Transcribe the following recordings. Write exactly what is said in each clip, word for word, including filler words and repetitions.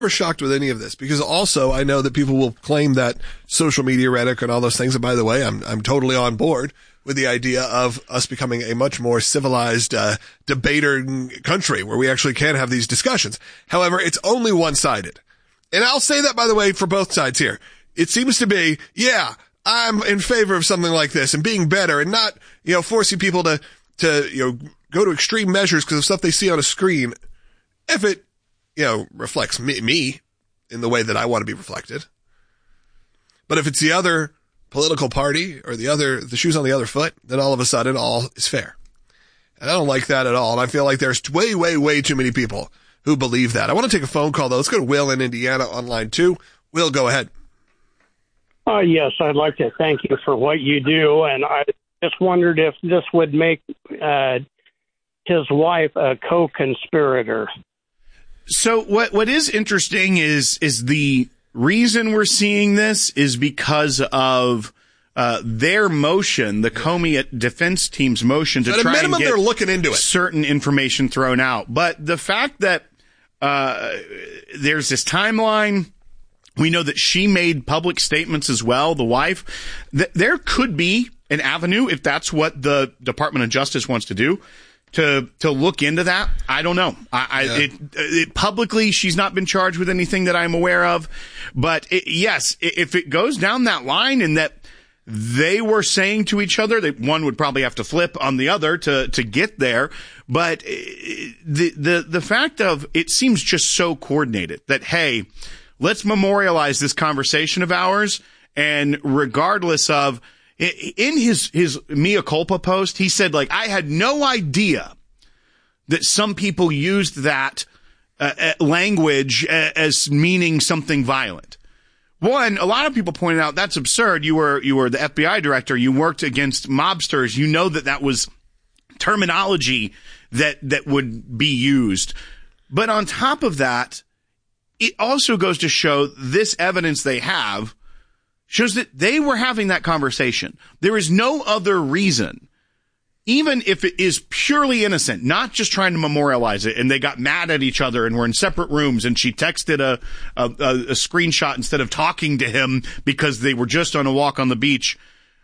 Never shocked with any of this, because also I know that people will claim that social media rhetoric and all those things. And by the way, I'm I'm totally on board with the idea of us becoming a much more civilized uh, debater country where we actually can have these discussions. However, it's only one-sided. And I'll say that, by the way, for both sides here. It seems to be, yeah, I'm in favor of something like this and being better and not, you know, forcing people to, to, you know, go to extreme measures because of stuff they see on a screen. If it, you know, reflects me, me in the way that I want to be reflected. But if it's the other political party or the other, the shoes on the other foot, then all of a sudden all is fair. And I don't like that at all. And I feel like there's way, way, way too many people who believe that. I want to take a phone call though. Let's go to Will in Indiana on line two. Will, go ahead. Uh, yes, I'd like to thank you for what you do. And I just wondered if this would make uh, his wife a co-conspirator. So what what is interesting is is the reason we're seeing this is because of uh, their motion, the Comey defense team's motion to so try minimum, and get they're looking into it. certain information thrown out. But the fact that uh, there's this timeline, we know that she made public statements as well, the wife, that there could be an avenue, if that's what the Department of Justice wants to do, to to look into that. I don't know. I, I yeah. it, it publicly, she's not been charged with anything that I'm aware of. But it, yes, if it goes down that line and that they were saying to each other that one would probably have to flip on the other to to get there. But the the the fact of it seems just so coordinated that, hey, let's memorialize this conversation of ours, and regardless of. In his, his mea culpa post, he said, like, I had no idea that some people used that uh, language as meaning something violent. One, a lot of people pointed out that's absurd. You were, you were the F B I director. You worked against mobsters. You know that that was terminology that, that would be used. But on top of that, it also goes to show this evidence they have shows that they were having that conversation. There is no other reason, even if it is purely innocent, not just trying to memorialize it, and they got mad at each other and were in separate rooms, and she texted a, a, a screenshot instead of talking to him because they were just on a walk on the beach.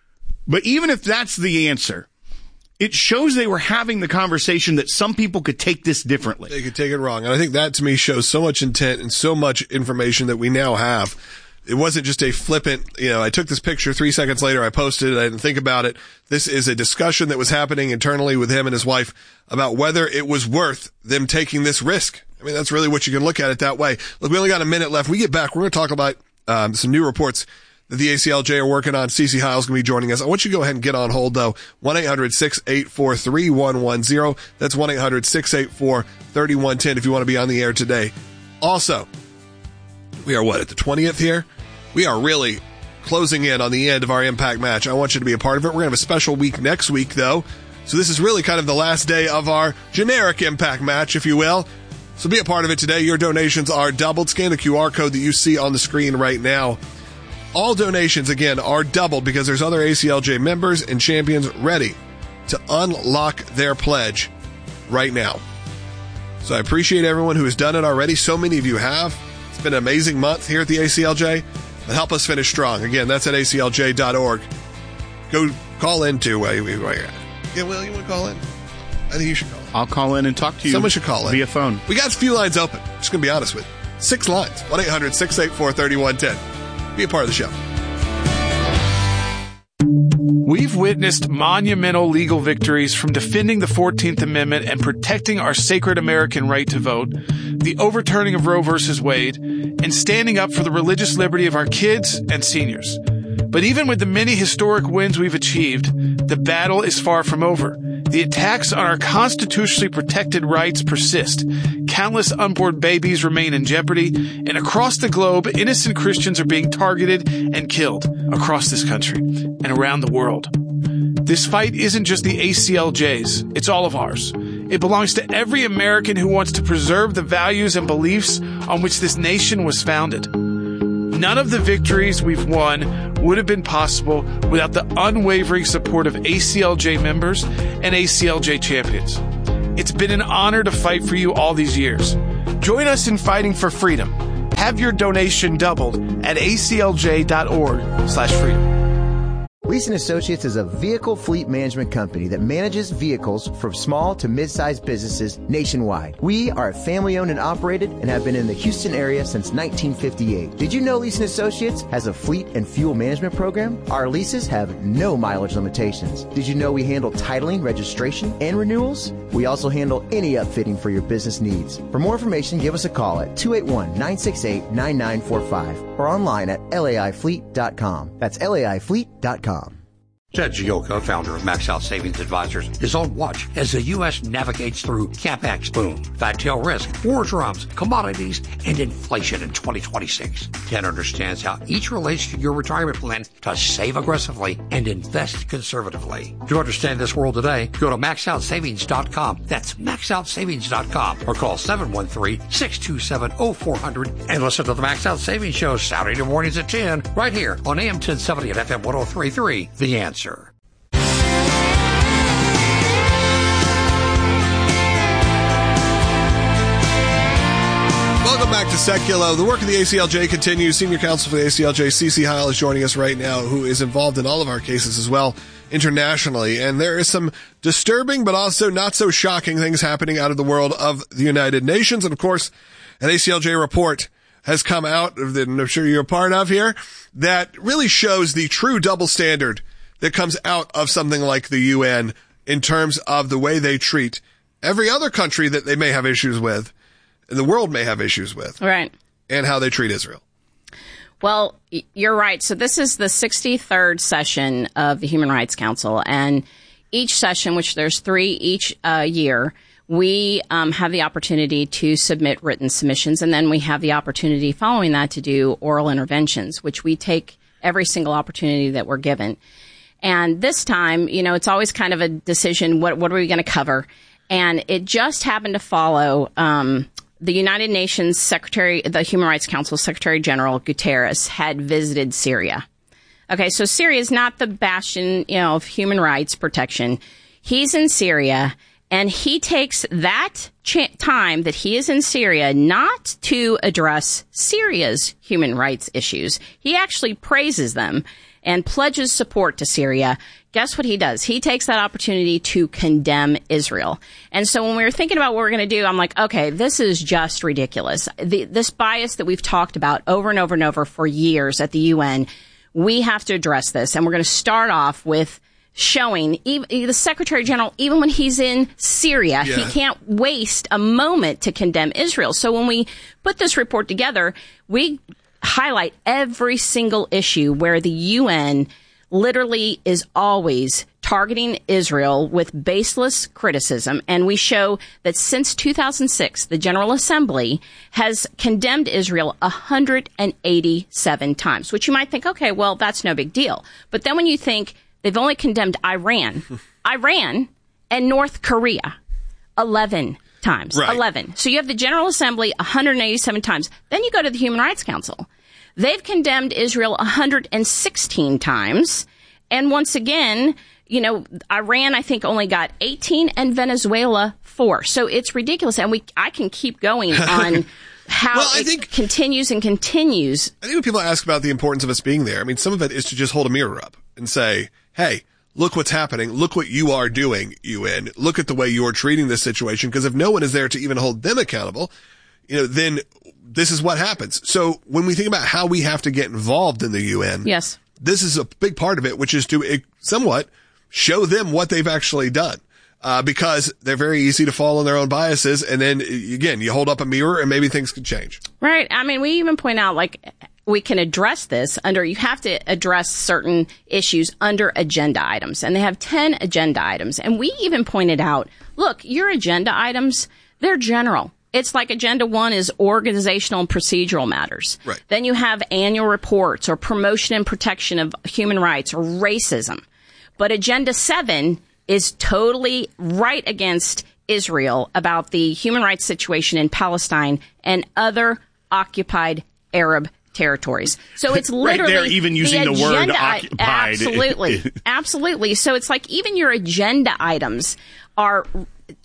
But even if that's the answer, it shows they were having the conversation that some people could take this differently. They could take it wrong. And I think that, to me, shows so much intent and so much information that we now have. It wasn't just a flippant, you know, I took this picture, three seconds later I posted it, I didn't think about it. This is a discussion that was happening internally with him and his wife about whether it was worth them taking this risk. I mean, that's really what you can look at it that way. Look, we only got a minute left. We get back, we're going to talk about um, some new reports that the A C L J are working on. Cece Heil's going to be joining us. I want you to go ahead and get on hold, though. one eight hundred six eight four three one one zero. That's one eight hundred six eight four three one one zero if you want to be on the air today. Also, we are, what, at the twentieth here? We are really closing in on the end of our Impact match. I want you to be a part of it. We're going to have a special week next week, though. So this is really kind of the last day of our generic Impact match, if you will. So be a part of it today. Your donations are doubled. Scan the Q R code that you see on the screen right now. All donations, again, are doubled because there's other A C L J members and champions ready to unlock their pledge right now. So I appreciate everyone who has done it already. So many of you have. It's been an amazing month here at the A C L J. But help us finish strong. Again, that's at A C L J dot org. Go call in to, uh, yeah, Will, you want to call in? I think you should call in. I'll call in and talk to you. Someone should call in. Via phone. We got a few lines open. Just going to be honest with you. Six lines. one eight hundred six eight four three one one zero. Be a part of the show. We've witnessed monumental legal victories from defending the fourteenth Amendment and protecting our sacred American right to vote, the overturning of Roe versus Wade, and standing up for the religious liberty of our kids and seniors. But even with the many historic wins we've achieved, the battle is far from over. The attacks on our constitutionally protected rights persist. Countless unborn babies remain in jeopardy, and across the globe, innocent Christians are being targeted and killed across this country and around the world. This fight isn't just the A C L J's, it's all of ours. It belongs to every American who wants to preserve the values and beliefs on which this nation was founded. None of the victories we've won would have been possible without the unwavering support of A C L J members and A C L J champions. It's been an honor to fight for you all these years. Join us in fighting for freedom Have your donation doubled at a c l j dot org slash freedom. Leeson Associates is a vehicle fleet management company that manages vehicles from small to mid-sized businesses nationwide. We are family-owned and operated and have been in the Houston area since nineteen fifty-eight. Did you know Leeson Associates has a fleet and fuel management program? Our leases have no mileage limitations. Did you know we handle titling, registration, and renewals? We also handle any upfitting for your business needs. For more information, give us a call at two eight one, nine six eight, nine nine four five or online at L A I fleet dot com. That's L A I fleet dot com. Ted Gioka, founder of Max Out Savings Advisors, is on watch as the U S navigates through CapEx boom, fat tail risk, war drums, commodities, and inflation in twenty twenty-six. Ted understands how each relates to your retirement plan to save aggressively and invest conservatively. To understand this world today, go to max out savings dot com. That's max out savings dot com or call seven one three, six two seven, oh four hundred and listen to the Max Out Savings Show Saturday mornings at ten right here on A M ten seventy and F M one oh three point three. The Answer. Welcome back to Seculo. The work of the A C L J continues. Senior counsel for the A C L J, Cece Heil, is joining us right now, who is involved in all of our cases as well internationally. And there is some disturbing but also not so shocking things happening out of the world of the United Nations. And of course, an A C L J report has come out that I'm sure you're a part of here that really shows the true double standard that comes out of something like the U N in terms of the way they treat every other country that they may have issues with, and the world may have issues with. Right. And how they treat Israel. Well, you're right. So this is the sixty-third session of the Human Rights Council, and each session, which there's three each uh, year, we um, have the opportunity to submit written submissions, and then we have the opportunity following that to do oral interventions, which we take every single opportunity that we're given. And this time, you know, it's always kind of a decision, what what are we going to cover? And it just happened to follow um, the United Nations Secretary, the Human Rights Council Secretary General Guterres had visited Syria. Okay, so Syria is not the bastion, you know, of human rights protection. He's in Syria, and he takes that ch- time that he is in Syria not to address Syria's human rights issues. He actually praises them and pledges support to Syria. Guess what he does? He takes that opportunity to condemn Israel. And so when we were thinking about what we're going to do, I'm like, okay, this is just ridiculous. The, this bias that we've talked about over and over and over for years at the U N, we have to address this. And we're going to start off with showing even, the Secretary General, even when he's in Syria, yeah. he can't waste a moment to condemn Israel. So when we put this report together, we highlight every single issue where the U N literally is always targeting Israel with baseless criticism. And we show that since two thousand six, the General Assembly has condemned Israel one hundred eighty-seven times, which you might think, okay, well, that's no big deal. But then when you think they've only condemned Iran, Iran and North Korea eleven times. Right. eleven. So you have the General Assembly one hundred eighty-seven times. Then you go to the Human Rights Council. They've condemned Israel one hundred sixteen times. And once again, you know, Iran, I think, only got eighteen and Venezuela four. So it's ridiculous. And we, I can keep going on how well, I it think, continues and continues. I think when people ask about the importance of us being there, I mean, some of it is to just hold a mirror up and say, hey, look what's happening. Look what you are doing, U N. Look at the way you're treating this situation. Because if no one is there to even hold them accountable, you know, then this is what happens. So when we think about how we have to get involved in the U N, yes, this is a big part of it, which is to uh, somewhat show them what they've actually done. Uh, because they're very easy to fall on their own biases. And then again, you hold up a mirror and maybe things can change. Right. I mean, we even point out, like, we can address this under, you have to address certain issues under agenda items. And they have ten agenda items. And we even pointed out, look, your agenda items, they're general. It's like agenda one is organizational and procedural matters. Right. Then you have annual reports or promotion and protection of human rights or racism. But agenda seven is totally right against Israel about the human rights situation in Palestine and other occupied Arab territories. So it's literally right there, even using the, the word occupied. Absolutely. Absolutely. So it's like even your agenda items are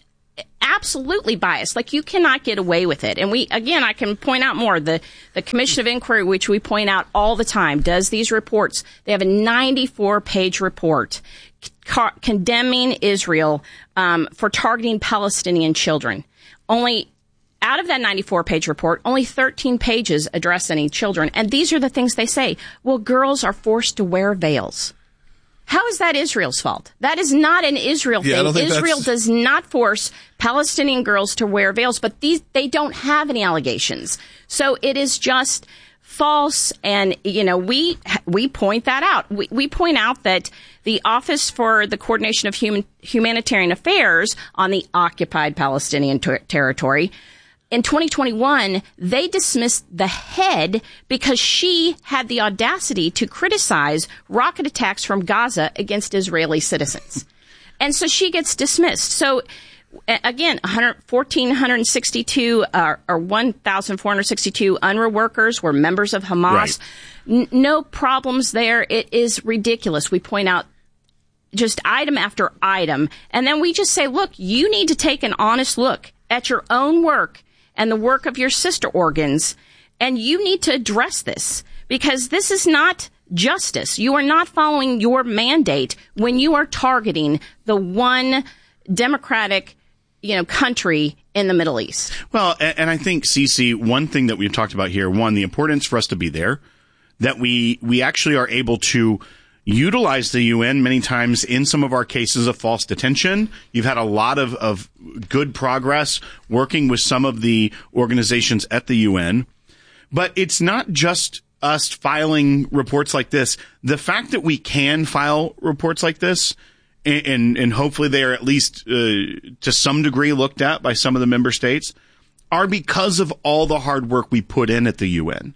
absolutely biased. Like, you cannot get away with it. And we, again, I can point out more. The, the Commission of Inquiry, which we point out all the time, does these reports. They have a ninety-four page report co- condemning Israel um, for targeting Palestinian children. Only out of that ninety-four page report, only thirteen pages address any children. And these are the things they say. Well, girls are forced to wear veils. How is that Israel's fault? That is not an Israel yeah, thing. Israel that's... does not force Palestinian girls to wear veils, but these, they don't have any allegations. So it is just false. And, you know, we, we point that out. We, we point out that the Office for the Coordination of Human, Humanitarian Affairs on the occupied Palestinian ter- territory, in twenty twenty-one, they dismissed the head because she had the audacity to criticize rocket attacks from Gaza against Israeli citizens. And so she gets dismissed. So, again, one thousand four hundred sixty-two uh, or one thousand four hundred sixty-two UNRWA workers were members of Hamas. Right. N- no problems there. It is ridiculous. We point out just item after item. And then we just say, look, you need to take an honest look at your own work and the work of your sister organs, and you need to address this, because this is not justice. You are not following your mandate when you are targeting the one democratic, you know, country in the Middle East. Well, and, and I think, Cece, one thing that we've talked about here, one, the importance for us to be there, that we we actually are able to utilize the U N many times in some of our cases of false detention. You've had a lot of, of good progress working with some of the organizations at the U N. But it's not just us filing reports like this. The fact that we can file reports like this, and, and, and hopefully they are at least uh, to some degree looked at by some of the member states, are because of all the hard work we put in at the U N.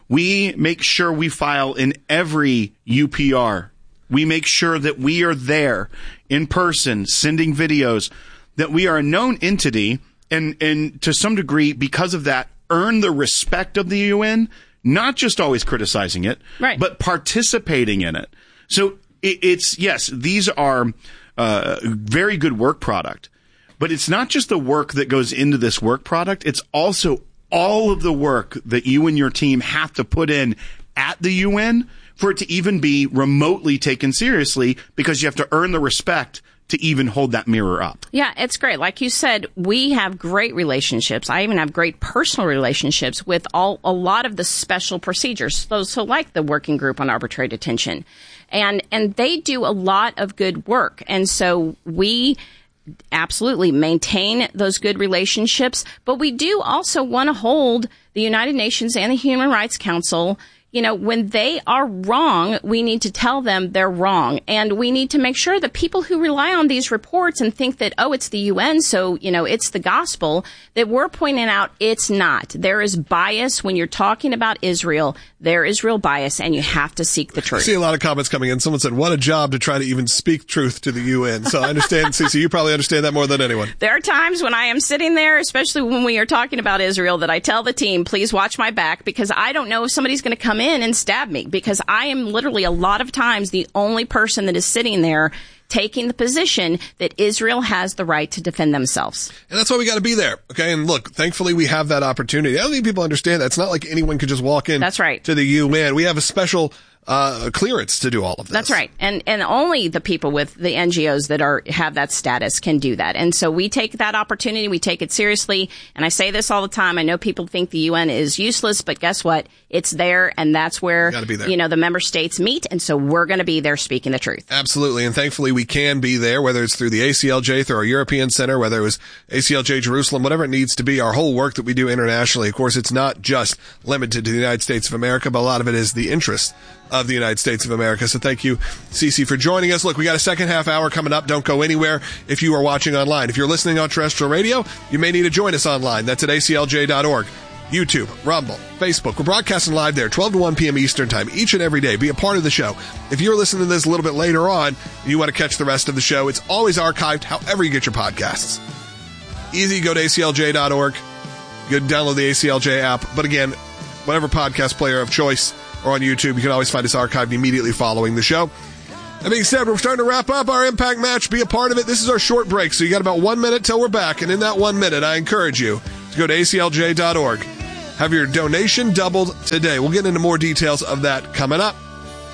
We make sure we file in every U P R. We make sure that we are there in person, sending videos, that we are a known entity, and, and to some degree, because of that, earn the respect of the U N, not just always criticizing it, right, but participating in it. So it, it's, yes, these are uh, very good work product, but it's not just the work that goes into this work product. It's also all of the work that you and your team have to put in at the U N for it to even be remotely taken seriously, because you have to earn the respect to even hold that mirror up. Yeah, it's great. Like you said, we have great relationships. I even have great personal relationships with all a lot of the special procedures, so, so like the Working Group on Arbitrary Detention. And, and they do a lot of good work. And so we absolutely maintain those good relationships, but we do also want to hold the United Nations and the Human Rights Council, you know, when they are wrong, we need to tell them they're wrong. And we need to make sure that people who rely on these reports and think that, oh, it's the U N, so, you know, it's the gospel, that we're pointing out it's not. There is bias when you're talking about Israel. There is real bias, and you have to seek the truth. I see a lot of comments coming in. Someone said, what a job to try to even speak truth to the U N. So I understand, Cece, you probably understand that more than anyone. There are times when I am sitting there, especially when we are talking about Israel, that I tell the team, please watch my back, because I don't know if somebody's going to come in and stab me, because I am literally a lot of times the only person that is sitting there taking the position that Israel has the right to defend themselves. And that's why we got to be there. Okay. And look, thankfully we have that opportunity. I don't think people understand that. It's not like anyone could just walk in that's right. to the U N. We have a special uh clearance to do all of this. That's right. And and only the people with the N G Os that are have that status can do that. And so we take that opportunity, we take it seriously. And I say this all the time. I know people think the U N is useless, but guess what? It's there, and that's where you, be there. you know the member states meet, and so we're going to be there speaking the truth. Absolutely. And thankfully we can be there, whether it's through the A C L J, through our European Center, whether it was A C L J Jerusalem, whatever it needs to be, our whole work that we do internationally. Of course, it's not just limited to the United States of America, but a lot of it is the interest of the United States of America. So thank you, Cece, for joining us. Look, we got a second half hour coming up. Don't go anywhere if you are watching online. If you're listening on terrestrial radio, you may need to join us online. That's at A C L J dot org. YouTube, Rumble, Facebook. We're broadcasting live there, twelve to one p.m. Eastern Time, each and every day. Be a part of the show. If you're listening to this a little bit later on, and you want to catch the rest of the show, it's always archived however you get your podcasts. Easy, go to A C L J dot org. You can download the A C L J app. But again, whatever podcast player of choice or on YouTube, you can always find us archived immediately following the show. That being said, we're starting to wrap up our Impact Match. Be a part of it. This is our short break, so you got about one minute till we're back. And in that one minute, I encourage you to go to A C L J dot org. Have your donation doubled today. We'll get into more details of that coming up.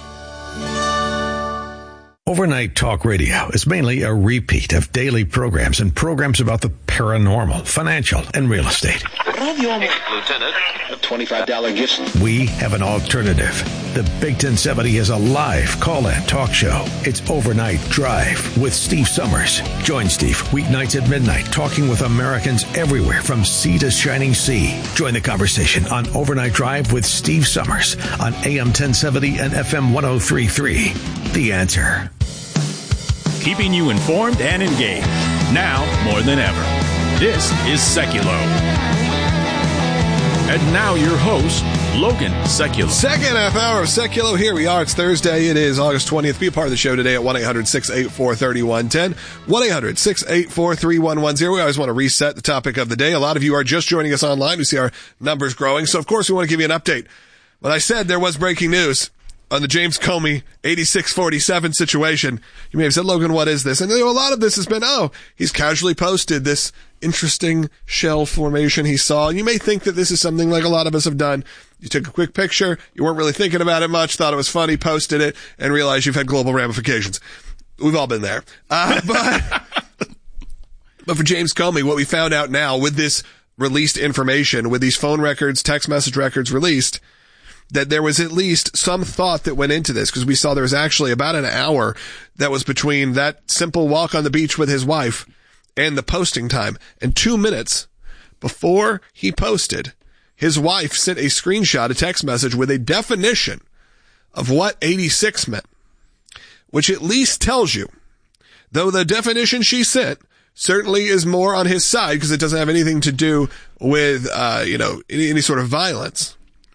Overnight Talk Radio is mainly a repeat of daily programs and programs about the paranormal, financial, and real estate. Lieutenant, a twenty-five dollars gift. We have an alternative. The Big ten seventy is a live call-in talk show. It's Overnight Drive with Steve Summers. Join Steve weeknights at midnight, talking with Americans everywhere from sea to shining sea. Join the conversation on Overnight Drive with Steve Summers on A M ten seventy and F M ten thirty-three. The Answer. Keeping you informed and engaged. Now more than ever. This is Seculo. And now your host, Logan Seculo. Second half hour of Seculo. Here we are. It's Thursday. It is August twentieth. Be a part of the show today at one eight hundred six eight four three one one zero. one eight hundred six eight four three one one zero. We always want to reset the topic of the day. A lot of you are just joining us online. We see our numbers growing. So, of course, we want to give you an update. When I said there was breaking news on the James Comey eighty-six forty-seven situation, you may have said, Logan, what is this? And you know, a lot of this has been, oh, he's casually posted this interesting shell formation he saw. And you may think that this is something like a lot of us have done. You took a quick picture, you weren't really thinking about it much, thought it was funny, posted it, and realized you've had global ramifications. We've all been there. Uh, but, but for James Comey, what we found out now with this released information, with these phone records, text message records released, that there was at least some thought that went into this, because we saw there was actually about an hour that was between that simple walk on the beach with his wife and the posting time. And two minutes before he posted, his wife sent a screenshot, a text message with a definition of what eighty-six meant, which at least tells you, though the definition she sent certainly is more on his side because it doesn't have anything to do with, uh, you know, any, any sort of violence.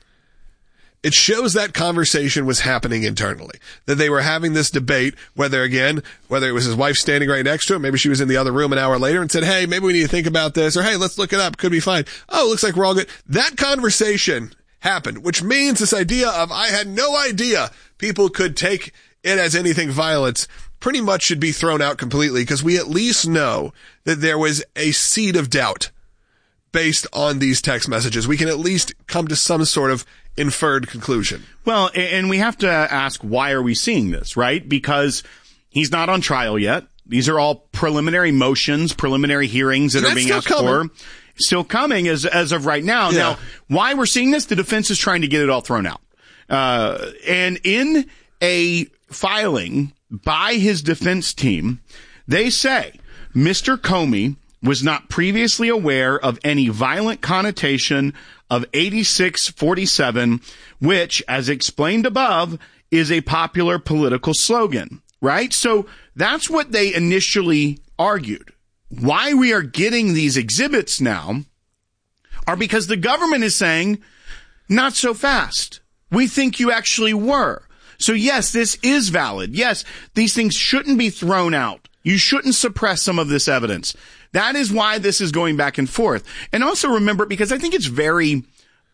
It shows that conversation was happening internally, that they were having this debate, whether, again, whether it was his wife standing right next to him, maybe she was in the other room an hour later and said, hey, maybe we need to think about this, or hey, let's look it up, could be fine. Oh, looks like we're all good. That conversation happened, which means this idea of I had no idea people could take it as anything violent pretty much should be thrown out completely, because we at least know that there was a seed of doubt based on these text messages. We can at least come to some sort of inferred conclusion. Well, and we have to ask, why are we seeing this, right? Because he's not on trial yet. These are all preliminary motions, preliminary hearings that are being asked for. Still coming as as of right now. Yeah. Now, why we're seeing this, the defense is trying to get it all thrown out. Uh, and in a filing by his defense team, they say Mister Comey was not previously aware of any violent connotation of eighty-six forty-seven, which, as explained above, is a popular political slogan, right? So that's what they initially argued. Why we are getting these exhibits now are because the government is saying, not so fast. We think you actually were. So yes, this is valid. Yes, these things shouldn't be thrown out. You shouldn't suppress some of this evidence. That is why this is going back and forth. And also remember, because I think it's very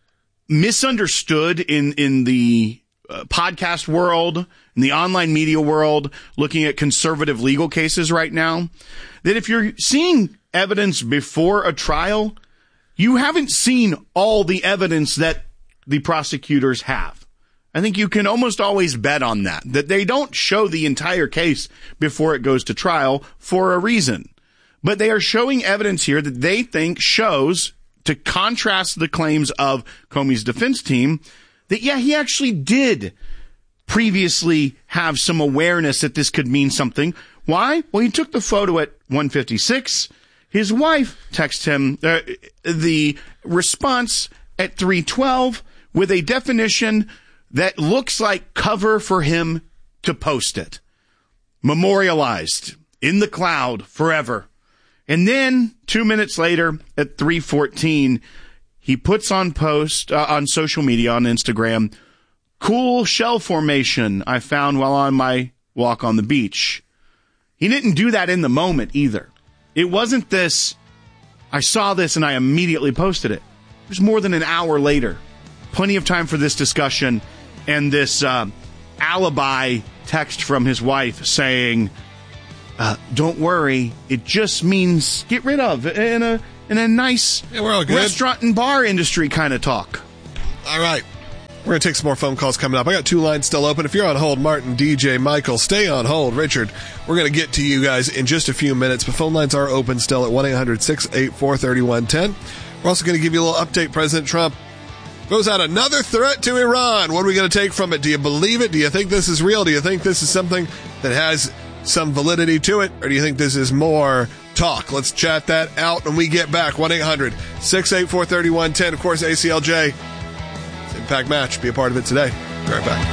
misunderstood in, in the uh, podcast world, in the online media world, looking at conservative legal cases right now, that if you're seeing evidence before a trial, you haven't seen all the evidence that the prosecutors have. I think you can almost always bet on that, that they don't show the entire case before it goes to trial for a reason. But they are showing evidence here that they think shows, to contrast the claims of Comey's defense team, that, yeah, he actually did previously have some awareness that this could mean something. Why? Well, he took the photo at one fifty-six. His wife texted him uh, the response at three twelve with a definition that looks like cover for him to post it. Memorialized in the cloud forever. And then two minutes later at three fourteen, he puts on post uh, on social media, on Instagram, cool shell formation I found while on my walk on the beach. He didn't do that in the moment either. It wasn't this, I saw this and I immediately posted it. It was more than an hour later. Plenty of time for this discussion and this uh, alibi text from his wife saying, uh, don't worry, it just means get rid of in a in a nice yeah, we're all good. restaurant and bar industry kind of talk. All right. We're going to take some more phone calls coming up. I got two lines still open. If you're on hold, Martin, D J, Michael, stay on hold. Richard, we're going to get to you guys in just a few minutes, but phone lines are open still at one eight hundred six eight four three one one zero. We're also going to give you a little update. President Trump throws out another threat to Iran. What are we going to take from it? Do you believe it? Do you think this is real? Do you think this is something that has some validity to it? Or do you think this is more talk? Let's chat that out when we get back. one eight hundred six eight four three one one zero. Of course, A C L J. Impact Match. Be a part of it today. Be right back.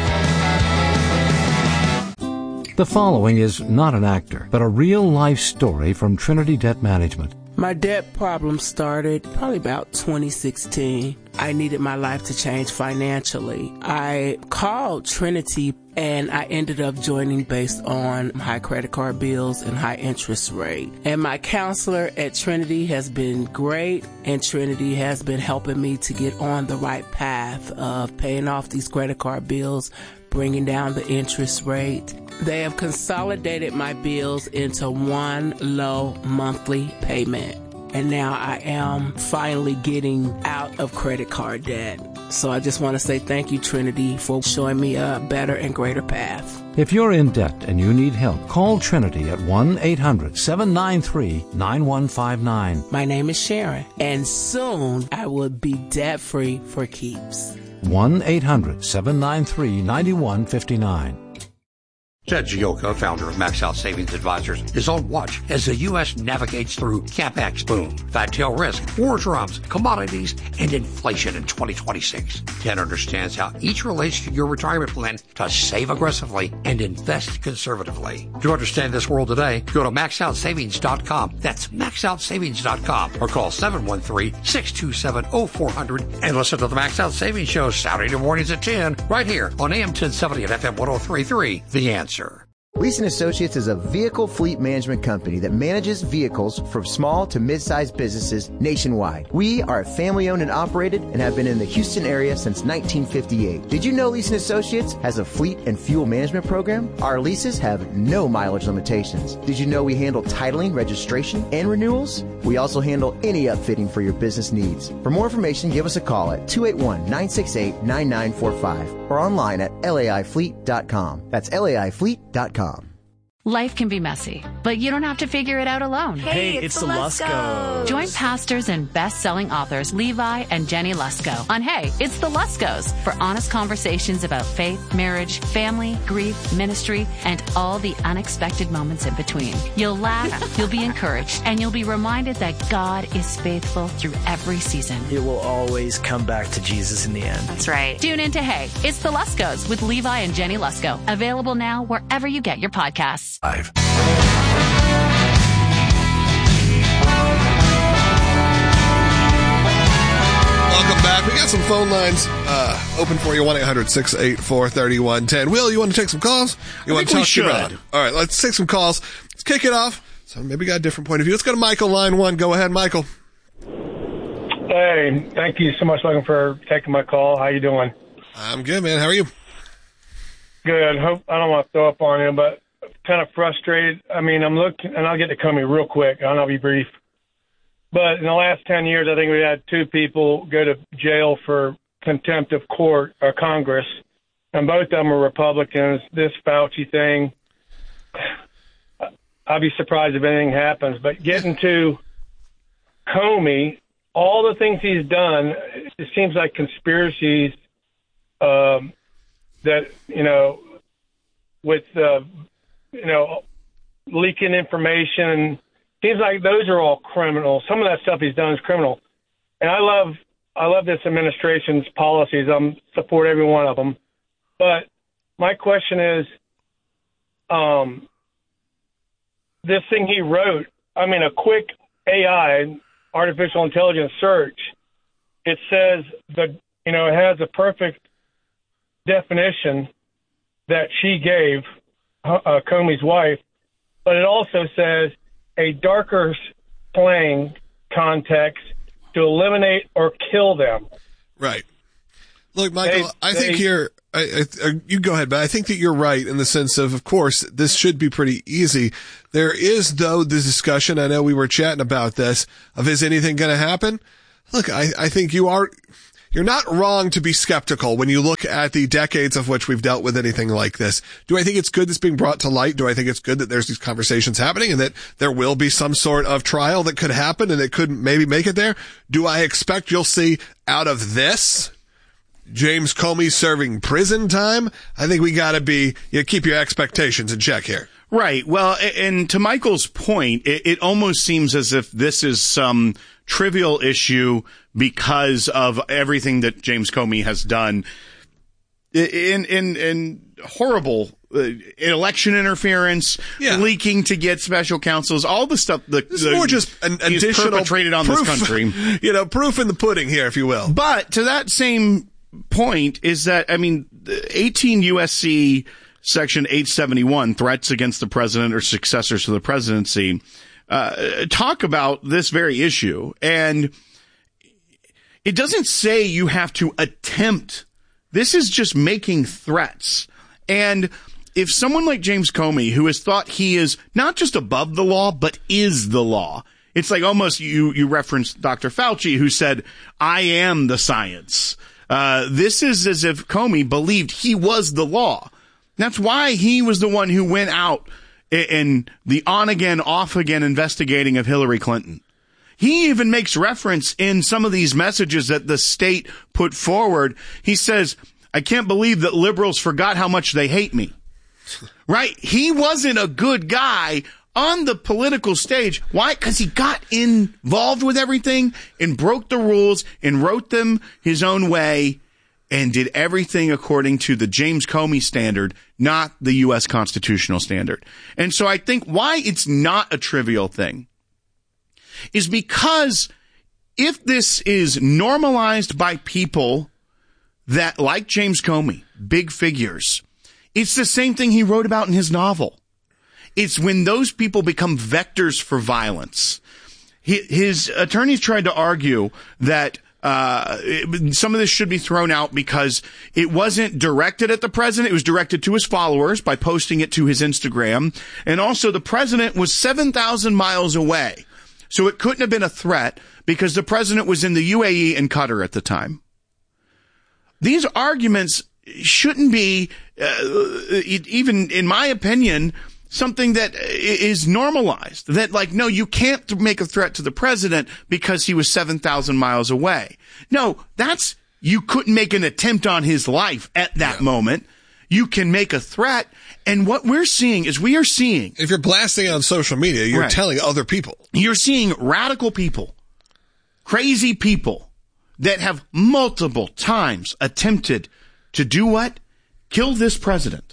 The following is not an actor, but a real-life story from Trinity Debt Management. My debt problem started probably about twenty sixteen. I needed my life to change financially. I called Trinity and I ended up joining based on high credit card bills and high interest rate. And my counselor at Trinity has been great, and Trinity has been helping me to get on the right path of paying off these credit card bills, bringing down the interest rate. They have consolidated my bills into one low monthly payment. And now I am finally getting out of credit card debt. So I just want to say thank you, Trinity, for showing me a better and greater path. If you're in debt and you need help, call Trinity at one eight hundred seven nine three nine one five nine. My name is Sharon, and soon I will be debt-free for keeps. one eight hundred seven nine three nine one five nine. Ted Gioka, founder of Max Out Savings Advisors, is on watch as the U S navigates through CapEx boom, fat tail risk, war drums, commodities, and inflation in twenty twenty-six. Ted understands how each relates to your retirement plan to save aggressively and invest conservatively. To understand this world today, go to max out savings dot com. That's max out savings dot com, or call seven one three, six two seven, zero four zero zero and listen to the Max Out Savings Show Saturday mornings at ten, right here on A M ten seventy and F M ten thirty-three. The Answer. Leeson Associates is a vehicle fleet management company that manages vehicles for small to mid-sized businesses nationwide. We are family-owned and operated and have been in the Houston area since nineteen fifty-eight. Did you know Leeson Associates has a fleet and fuel management program? Our leases have no mileage limitations. Did you know we handle titling, registration, and renewals? We also handle any upfitting for your business needs. For more information, give us a call at two eight one, nine six eight, nine nine four five or online at L A I fleet dot com. That's L A I fleet dot com. Life can be messy, but you don't have to figure it out alone. Hey, it's, it's the Luskos. Join pastors and best-selling authors Levi and Jenny Lusko on Hey, It's the Luskos for honest conversations about faith, marriage, family, grief, ministry, and all the unexpected moments in between. You'll laugh, you'll be encouraged, and you'll be reminded that God is faithful through every season. It will always come back to Jesus in the end. That's right. Tune in to Hey, It's the Luskos with Levi and Jenny Lusko. Available now wherever you get your podcasts. Live. Welcome back. We got some phone lines uh, open for you. one eight hundred six eight four three one one zero. Will, you want to take some calls? You I want think to talk we should. About it? All right, let's take some calls. Let's kick it off. So maybe we got a different point of view. Let's go to Michael, line one. Go ahead, Michael. Hey, thank you so much, Logan, for taking my call. How you doing? I'm good, man. How are you? Good. Hope I don't want to throw up on you, but kind of frustrated. I mean, I'm looking, and I'll get to Comey real quick. I'll be brief. But in the last ten years, I think we had two people go to jail for contempt of court or Congress, and both of them are Republicans. This Fauci thing, I'll be surprised if anything happens. But getting to Comey, all the things he's done, it seems like conspiracies um, that, you know, with, uh, you know, leaking information. Seems like those are all criminal. Some of that stuff he's done is criminal. And I love I love this administration's policies. I support every one of them. But my question is, um, this thing he wrote, I mean, a quick A I, artificial intelligence search, it says that, you know, it has a perfect definition that she gave uh, Comey's wife, but it also says a darker slang context to eliminate or kill them. Right. Look, Michael, They- I think they- here, I, I, you go ahead, but I think that you're right in the sense of, of course, this should be pretty easy. There is, though, the discussion, I know we were chatting about this, of is anything going to happen? Look, I, I think you are, you're not wrong to be skeptical when you look at the decades of which we've dealt with anything like this. Do I think it's good that's being brought to light? Do I think it's good that there's these conversations happening and that there will be some sort of trial that could happen and it could maybe make it there? Do I expect you'll see out of this James Comey serving prison time? I think we got to be, you know, keep your expectations in check here. Right. Well, and to Michael's point, it, it almost seems as if this is some trivial issue because of everything that James Comey has done in in in horrible uh, election interference, yeah. leaking to get special counsels, all the stuff. The, it's the, more just an additional perpetrated on proof, this country. You know, proof in the pudding here, if you will. But to that same point is that, I mean, eighteen U S C Section eight seventy-one, threats against the president or successors to the presidency, uh, talk about this very issue. And it doesn't say you have to attempt. This is just making threats. And if someone like James Comey, who has thought he is not just above the law, but is the law, it's like almost you, you referenced Doctor Fauci, who said, I am the science. Uh, this is as if Comey believed he was the law. That's why he was the one who went out in the on-again, off-again investigating of Hillary Clinton. He even makes reference in some of these messages that the state put forward. He says, I can't believe that liberals forgot how much they hate me. Right? He wasn't a good guy on the political stage. Why? Because he got involved with everything and broke the rules and wrote them his own way and did everything according to the James Comey standard, not the U S constitutional standard. And so I think why it's not a trivial thing is because if this is normalized by people that, like James Comey, big figures, it's the same thing he wrote about in his novel. It's when those people become vectors for violence. His attorneys tried to argue that uh some of this should be thrown out because it wasn't directed at the president. It was directed to his followers by posting it to his Instagram. And also the president was seven thousand miles away. So it couldn't have been a threat because the president was in the U A E and Qatar at the time. These arguments shouldn't be, uh, even in my opinion, something that is normalized. That, like, no, you can't make a threat to the president because he was seven thousand miles away. No, that's, you couldn't make an attempt on his life at that yeah. moment. You can make a threat. And what we're seeing is we are seeing. If you're blasting it on social media, you're right. telling other people. You're seeing radical people, crazy people that have multiple times attempted to do what? Kill this president.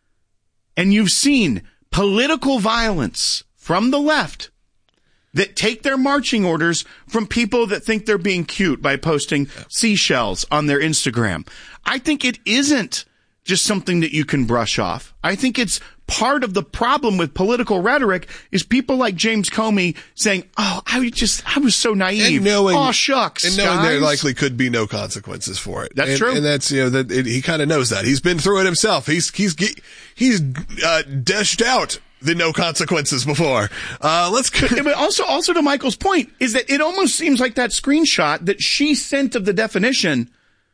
And you've seen political violence from the left that take their marching orders from people that think they're being cute by posting seashells on their Instagram. I think it isn't just something that you can brush off. I think it's part of the problem with political rhetoric is people like James Comey saying, oh, I was just, I was so naive. And knowing, oh, shucks, And knowing guys. there likely could be no consequences for it. That's and, true. And that's, you know, that it, he kind of knows that. He's been through it himself. He's, he's, he's, uh, dished out the no consequences before. Uh, let's go. But, but also, also to Michael's point is that it almost seems like that screenshot that she sent of the definition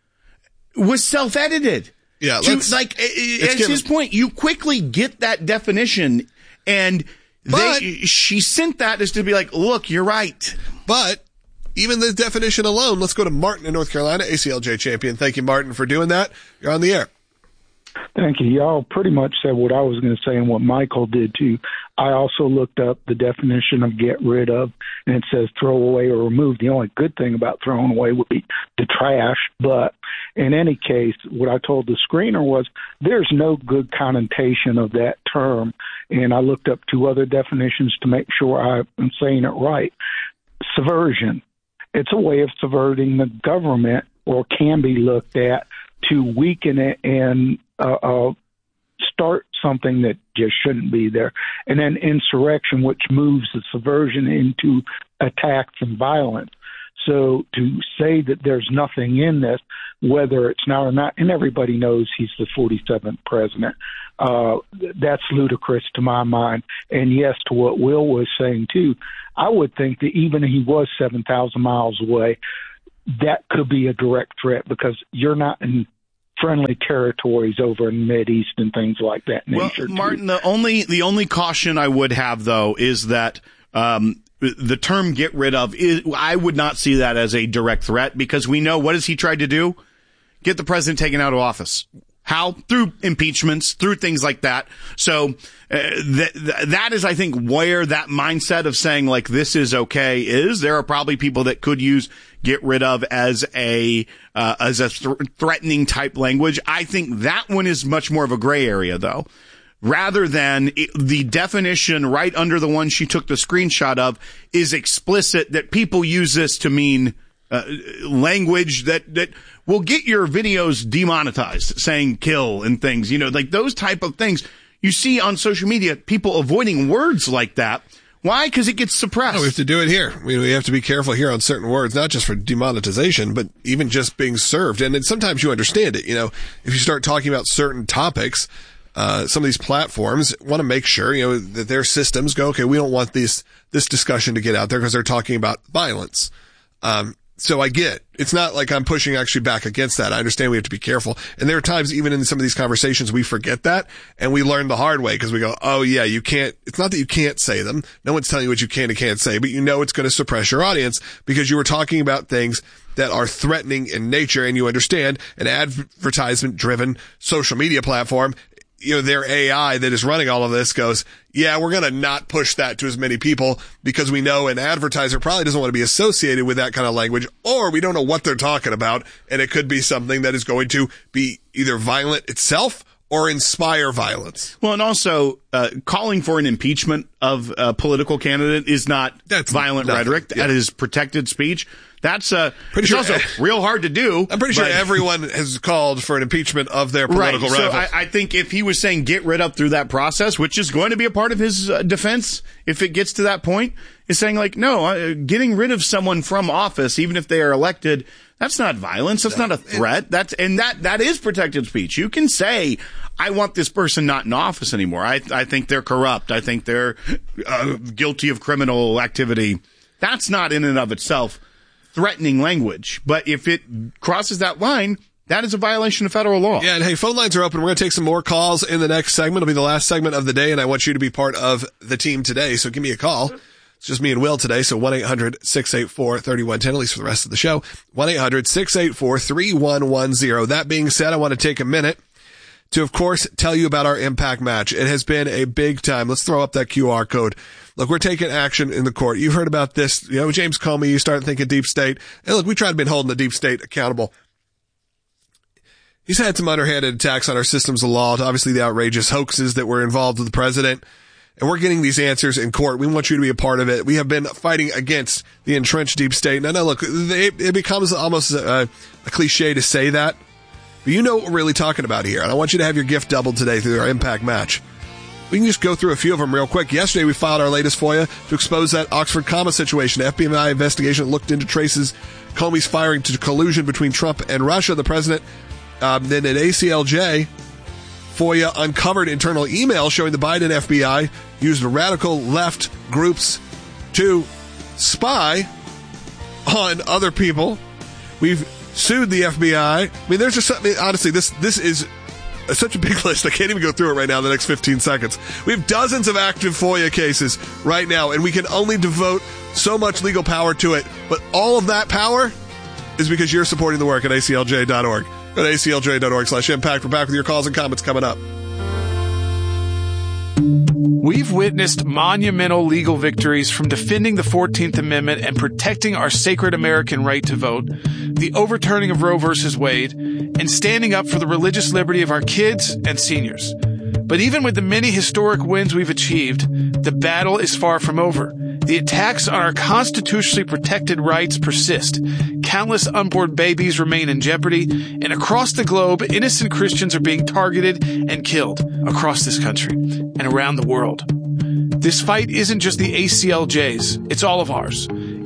was self-edited. Yeah, to, let's, like let's as his point, you quickly get that definition, and but, they, she sent that as to be like, look, you're right. But even the definition alone, let's go to Martin in North Carolina, A C L J champion. Thank you, Martin, for doing that. You're on the air. Thank you. Y'all pretty much said what I was going to say and what Michael did too. I also looked up the definition of get rid of, and it says throw away or remove. The only good thing about throwing away would be the trash. But in any case, what I told the screener was there's no good connotation of that term. And I looked up two other definitions to make sure I'm saying it right. Subversion. It's a way of subverting the government, or can be looked at to weaken it and uh, uh, start something that just shouldn't be there. And then insurrection, which moves the subversion into attacks and violence. So to say that there's nothing in this, whether it's now or not, and everybody knows he's the forty-seventh president, uh, that's ludicrous to my mind. And yes, to what Will was saying too, I would think that even if he was seven thousand miles away, that could be a direct threat because you're not in friendly territories over in the Mideast and things like that. Well, Martin, the only the only caution I would have though is that um, the term "get rid of" is I would not see that as a direct threat because we know what has he tried to do? Get the president taken out of office. How? Through impeachments, through things like that. So uh, th- th- that is, I think, where that mindset of saying like this is okay is. There are probably people that could use "get rid of" as a uh, as a th- threatening type language. I think that one is much more of a gray area, though. Rather than it, the definition right under the one she took the screenshot of is explicit that people use this to mean uh, language that that. will get your videos demonetized, saying kill and things, you know, like those type of things. You see on social media, people avoiding words like that. Why? Because it gets suppressed. No, we have to do it here. We, we have to be careful here on certain words, not just for demonetization, but even just being served. And then sometimes you understand it. You know, if you start talking about certain topics, uh, some of these platforms want to make sure, you know, that their systems go, okay, we don't want this, this discussion to get out there because they're talking about violence. Um, So I get, it's not like I'm pushing actually back against that. I understand we have to be careful. And there are times even in some of these conversations we forget that and we learn the hard way because we go, oh yeah, you can't, it's not that you can't say them. No one's telling you what you can and can't say, but you know it's going to suppress your audience because you were talking about things that are threatening in nature and you understand an advertisement driven social media platform. You know, their A I that is running all of this goes, yeah, we're going to not push that to as many people because we know an advertiser probably doesn't want to be associated with that kind of language, or we don't know what they're talking about. And it could be something that is going to be either violent itself or inspire violence. Well, and also, uh, calling for an impeachment of a political candidate is not That's violent nothing. rhetoric. Yeah. That is protected speech. That's uh, pretty it's sure, also real hard to do. I'm pretty sure everyone has called for an impeachment of their political right. rival. So I, I think if he was saying get rid of through that process, which is going to be a part of his uh, defense if it gets to that point, is saying like, no, uh, getting rid of someone from office, even if they are elected, that's not violence. That's not a threat. That's and that that is protected speech. You can say, I want this person not in office anymore. I I think they're corrupt. I think they're uh, guilty of criminal activity. That's not in and of itself threatening language. But if it crosses that line, that is a violation of federal law. Yeah, and hey, phone lines are open. We're going to take some more calls in the next segment. It'll be the last segment of the day, and I want you to be part of the team today, so give me a call. It's just me and Will today, so one eight hundred six eight four three one one zero, at least for the rest of the show. one eight hundred six eight four three one one zero. That being said, I want to take a minute to, of course, tell you about our impact match. It has been a big time. Let's throw up that Q R code. Look, we're taking action in the court. You've heard about this. You know, James Comey, you start thinking deep state. And look, we tried to be holding the deep state accountable. He's had some underhanded attacks on our systems of law, obviously the outrageous hoaxes that were involved with the president. And we're getting these answers in court. We want you to be a part of it. We have been fighting against the entrenched deep state. Now, now look, they, it becomes almost a, a cliche to say that. But you know what we're really talking about here. And I want you to have your gift doubled today through our impact match. We can just go through a few of them real quick. Yesterday, we filed our latest FOIA to expose that Oxford comma situation. The F B I investigation looked into traces Comey's firing to collusion between Trump and Russia. The president, um, then at A C L J, FOIA uncovered internal emails showing the Biden F B I used radical left groups to spy on other people. We've sued the F B I. I mean, there's just something, honestly, this, this is such a big list. I can't even go through it right now in the next fifteen seconds. We have dozens of active FOIA cases right now, and we can only devote so much legal power to it. But all of that power is because you're supporting the work at A C L J dot org. Go to A C L J dot org slash impact. We're back with your calls and comments coming up. We've witnessed monumental legal victories from defending the fourteenth Amendment and protecting our sacred American right to vote, the overturning of Roe versus Wade, and standing up for the religious liberty of our kids and seniors. But even with the many historic wins we've achieved, the battle is far from over. The attacks on our constitutionally protected rights persist. Countless unborn babies remain in jeopardy, and across the globe, innocent Christians are being targeted and killed across this country and around the world. This fight isn't just the A C L J's, it's all of ours.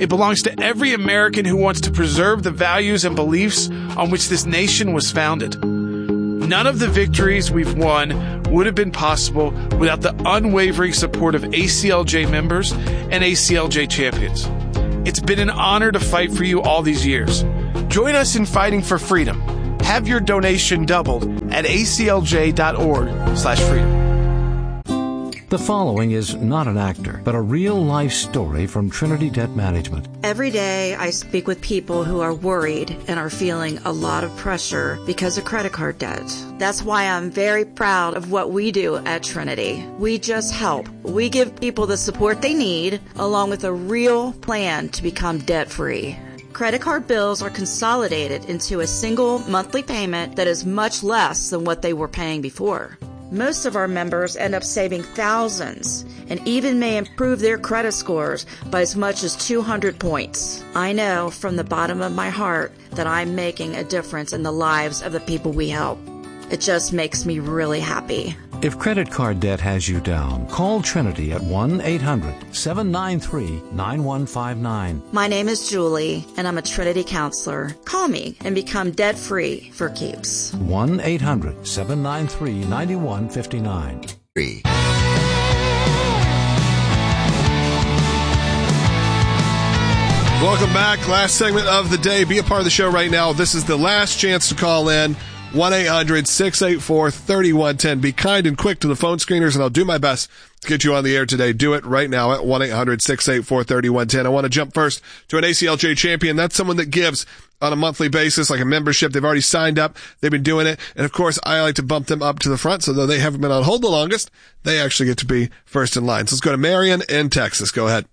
It belongs to every American who wants to preserve the values and beliefs on which this nation was founded. None of the victories we've won would have been possible without the unwavering support of A C L J members and A C L J champions. It's been an honor to fight for you all these years. Join us in fighting for freedom. Have your donation doubled at A C L J dot org slash freedom. The following is not an actor, but a real-life story from Trinity Debt Management. Every day I speak with people who are worried and are feeling a lot of pressure because of credit card debt. That's why I'm very proud of what we do at Trinity. We just help. We give people the support they need, along with a real plan to become debt-free. Credit card bills are consolidated into a single monthly payment that is much less than what they were paying before. Most of our members end up saving thousands and even may improve their credit scores by as much as two hundred points. I know from the bottom of my heart that I'm making a difference in the lives of the people we help. It just makes me really happy. If credit card debt has you down, call Trinity at one eight hundred seven nine three nine one five nine. My name is Julie, and I'm a Trinity counselor. Call me and become debt-free for keeps. one eight hundred seven nine three nine one five nine. Welcome back. Last segment of the day. Be a part of the show right now. This is the last chance to call in. one eight hundred six eight four three one one zero. Be kind and quick to the phone screeners, and I'll do my best to get you on the air today. Do it right now at one eight hundred six eight four three one one zero. I want to jump first to an A C L J champion. That's someone that gives on a monthly basis, like a membership. They've already signed up. They've been doing it. And of course, I like to bump them up to the front. So though they haven't been on hold the longest, they actually get to be first in line. So let's go to Marion in Texas. Go ahead.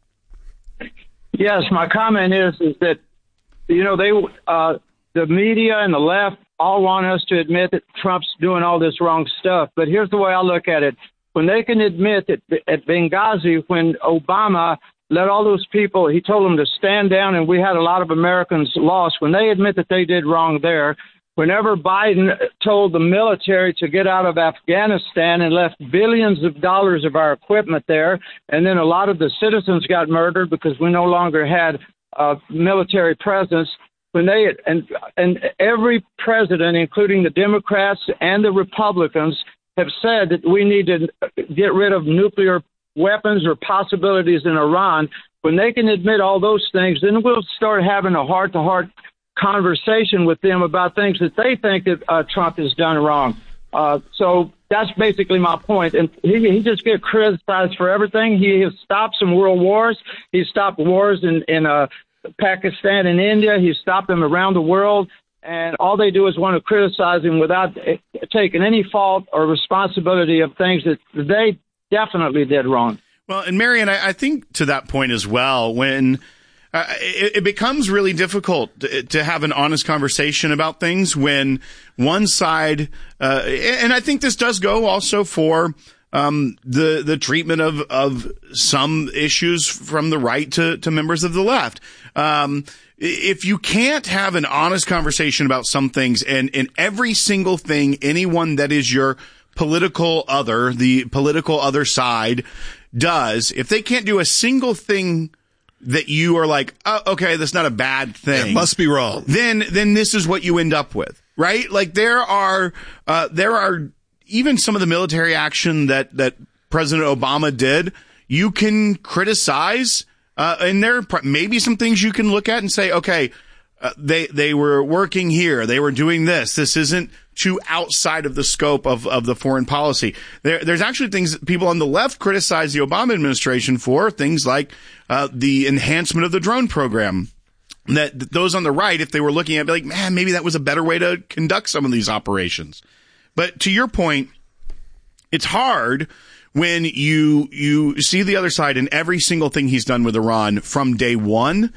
Yes, my comment is, is that, you know, they, uh, the media and the left all want us to admit that Trump's doing all this wrong stuff. But here's the way I look at it. When they can admit that at Benghazi, when Obama let all those people, he told them to stand down, and we had a lot of Americans lost. When they admit that they did wrong there, whenever Biden told the military to get out of Afghanistan and left billions of dollars of our equipment there, and then a lot of the citizens got murdered because we no longer had a military presence, when they and and every president, including the Democrats and the Republicans, have said that we need to get rid of nuclear weapons or possibilities in Iran. When they can admit all those things, then we'll start having a heart-to-heart conversation with them about things that they think that uh, Trump has done wrong. Uh, so that's basically my point. And he, he just gets criticized for everything. He has stopped some world wars. He stopped wars in in uh, Pakistan and India. He stopped them around the world. And all they do is want to criticize him without taking any fault or responsibility of things that they definitely did wrong. Well, and Marion, I, I think to that point as well, when uh, it, it becomes really difficult to, to have an honest conversation about things when one side, uh, and I think this does go also for um, the the treatment of of some issues from the right to, to members of the left. Um, if you can't have an honest conversation about some things, and, and every single thing anyone that is your political other, the political other side does, if they can't do a single thing that you are like, oh, okay, that's not a bad thing. It must be wrong. Then, then this is what you end up with, right? Like there are, uh, there are even some of the military action that, that President Obama did, you can criticize, uh, and there are maybe some things you can look at and say, okay, uh, they, they were working here. They were doing this. This isn't too outside of the scope of, of the foreign policy. There, there's actually things that people on the left criticize the Obama administration for, things like, uh, the enhancement of the drone program. That those on the right, if they were looking at, be like, man, maybe that was a better way to conduct some of these operations. But to your point, it's hard when you you see the other side, and every single thing he's done with Iran from day one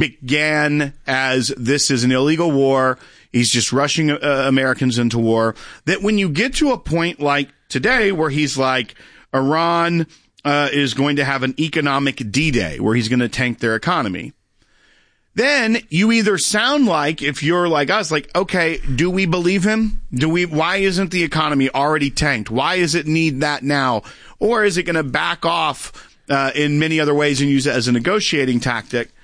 began as this is an illegal war. He's just rushing uh, Americans into war. That when you get to a point like today where he's like, Iran uh, is going to have an economic D-Day where he's going to tank their economy. Then you either sound like, if you're like us, like, okay, do we believe him? Do we, why isn't the economy already tanked? Why does it need that now? Or is it going to back off, uh, in many other ways and use it as a negotiating tactic?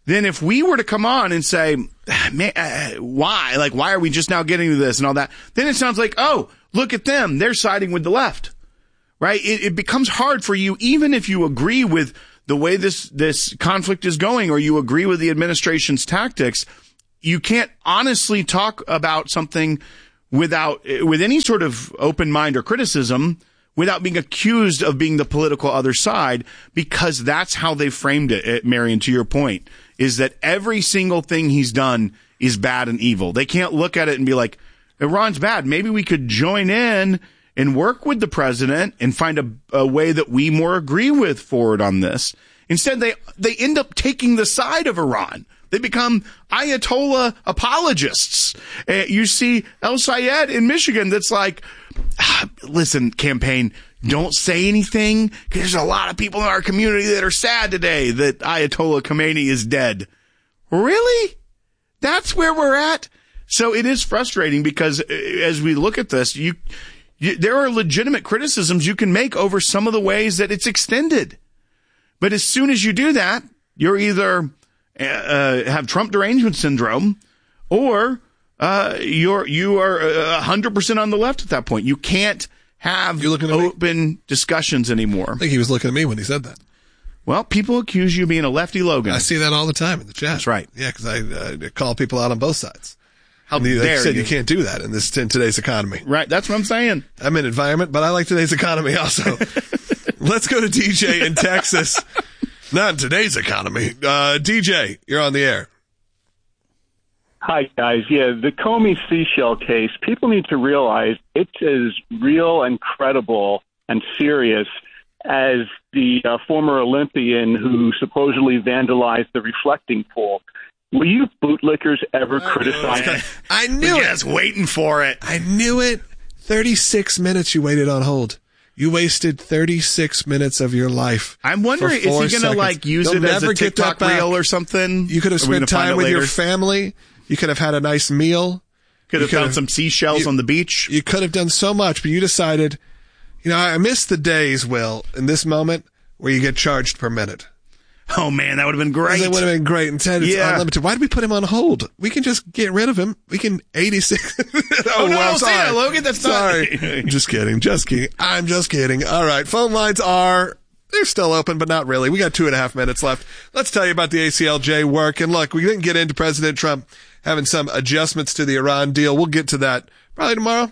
then if we were to come on and say, man, uh, why? Like, why are we just now getting to this and all that? Then it sounds like, oh, look at them. They're siding with the left, right? It, it becomes hard for you, even if you agree with the way this, this conflict is going, or you agree with the administration's tactics. You can't honestly talk about something without, with any sort of open mind or criticism, without being accused of being the political other side, because that's how they framed it, Marion, to your point, is that every single thing he's done is bad and evil. They can't look at it and be like, Iran's bad. Maybe we could join in and work with the president and find a, a way that we more agree with forward on this. Instead, they, they end up taking the side of Iran. They become Ayatollah apologists. Uh, you see El Sayed in Michigan that's like, ah, listen, campaign, don't say anything, because there's a lot of people in our community that are sad today that Ayatollah Khomeini is dead. Really? That's where we're at? So it is frustrating, because as we look at this, you, you there are legitimate criticisms you can make over some of the ways that it's extended. But as soon as you do that, you're either uh, have Trump derangement syndrome, or uh, you're you are a hundred percent on the left at that point. You can't have You're looking at open me? discussions anymore. I think he was looking at me when he said that. Well, people accuse you of being a lefty Logan. I see that all the time in the chat. That's right. Yeah, because I uh, call people out on both sides. How and you, like dare you said, you. you can't do that in this in today's economy. Right, that's what I'm saying. I'm in environment, but I like today's economy also. Let's go to D J in Texas. Not in today's economy. Uh, D J, you're on the air. Hi, guys. Yeah, the Comey seashell case, people need to realize it's as real and credible and serious as the uh, former Olympian who supposedly vandalized the reflecting pool. Will you bootlickers ever I criticize it? I knew We're it. just waiting for it. I knew it. thirty-six minutes you waited on hold. You wasted thirty-six minutes of your life. I'm wondering, is he going to like use You'll it as never a get TikTok that back. reel or something? You could have Are we spent gonna find time it with later? your family. You could have had a nice meal. Could have You found some seashells you- on the beach. You could have done so much, but you decided, you know, I miss the days, Will, in this moment where you get charged per minute. Oh man, that would have been great. It would have been great. Instead, it's Yeah. unlimited. Why did we put him on hold? We can just get rid of him. We can eighty-six. oh, Oh, no, well, don't say sorry. that, Logan. That's sorry. not. just kidding. Just kidding. I'm just kidding. All right. Phone lines are, they're still open, but not really. We got two and a half minutes left. Let's tell you about the A C L J work. And look, we didn't get into President Trump having some adjustments to the Iran deal. We'll get to that probably tomorrow.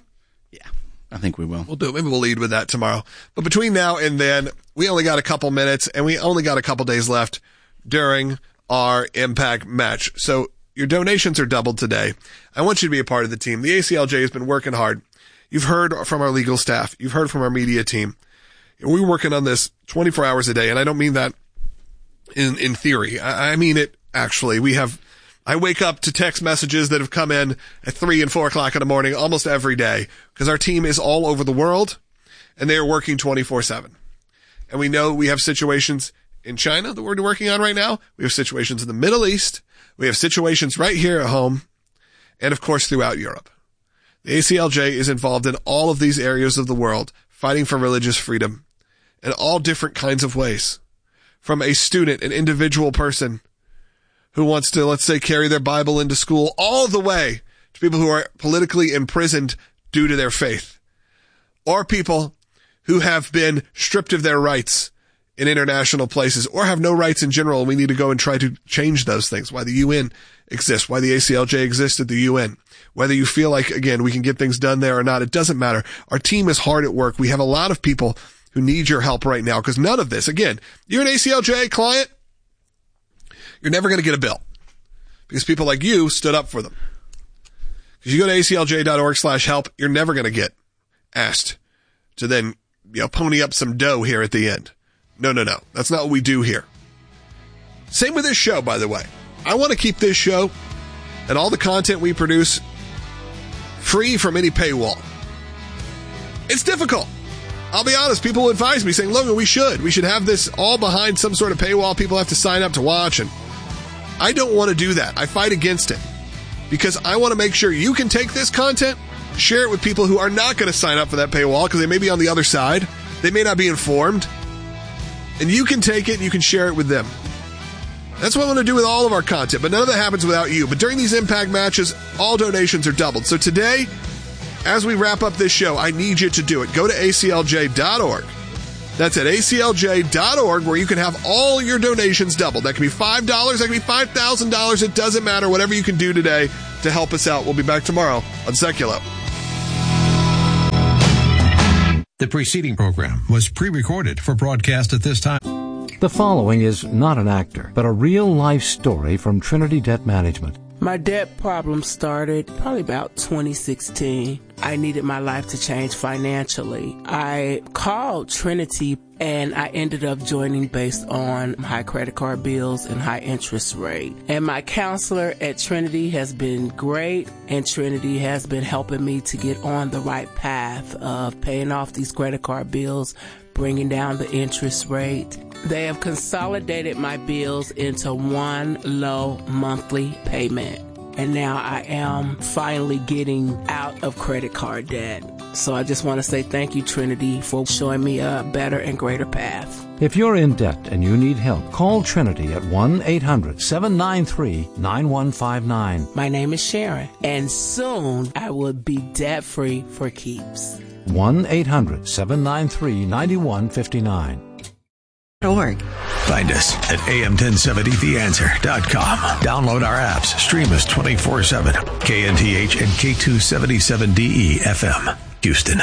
I think we will. We'll do it. Maybe we'll lead with that tomorrow. But between now and then, we only got a couple minutes and we only got a couple days left during our Impact match. So your donations are doubled today. I want you to be a part of the team. The A C L J has been working hard. You've heard from our legal staff. You've heard from our media team. We're working on this twenty-four hours a day. And I don't mean that in, in theory. I, I mean it actually. We have, I wake up to text messages that have come in at three and four o'clock in the morning almost every day because our team is all over the world and they are working twenty-four seven. And we know we have situations in China that we're working on right now. We have situations in the Middle East. We have situations right here at home and of course throughout Europe. The A C L J is involved in all of these areas of the world fighting for religious freedom in all different kinds of ways. From a student, an individual person who wants to, let's say, carry their Bible into school, all the way to people who are politically imprisoned due to their faith, or people who have been stripped of their rights in international places or have no rights in general. And we need to go and try to change those things. Why the U N exists, why the A C L J exists at the U N, whether you feel like, again, we can get things done there or not. It doesn't matter. Our team is hard at work. We have a lot of people who need your help right now because none of this, again, you're an A C L J client, you're never going to get a bill because people like you stood up for them. Because you go to aclj.org slash help, you're never going to get asked to then, you know, pony up some dough here at the end. No, no, no. That's not what we do here. Same with this show, by the way. I want to keep this show and all the content we produce free from any paywall. It's difficult. I'll be honest, people advise me saying, Logan, we should. We should have this all behind some sort of paywall. People have to sign up to watch. And I don't want to do that. I fight against it because I want to make sure you can take this content, share it with people who are not going to sign up for that paywall because they may be on the other side. They may not be informed. And you can take it and you can share it with them. That's what I want to do with all of our content, but none of that happens without you. But during these Impact matches, all donations are doubled. So today, as we wrap up this show, I need you to do it. Go to A C L J dot org. That's at A C L J dot org, where you can have all your donations doubled. That can be five dollars, that can be five thousand dollars. It doesn't matter. Whatever you can do today to help us out. We'll be back tomorrow on Seculo. The preceding program was pre-recorded for broadcast at this time. The following is not an actor, but a real-life story from Trinity Debt Management. My debt problem started probably about twenty sixteen. I needed my life to change financially. I called Trinity and I ended up joining based on high credit card bills and high interest rate. And my counselor at Trinity has been great, and Trinity has been helping me to get on the right path of paying off these credit card bills, bringing down the interest rate. They have consolidated my bills into one low monthly payment. And now I am finally getting out of credit card debt. So I just want to say thank you, Trinity, for showing me a better and greater path. If you're in debt and you need help, call Trinity at one eight hundred seven nine three nine one five nine. My name is Sharon, and soon I will be debt-free for keeps. one eight hundred seven nine three nine one five nine. Org. Find us at A M ten seventy the answer dot com. Download our apps. Stream us twenty-four seven. K N T H and K two seventy-seven D E F M. Houston.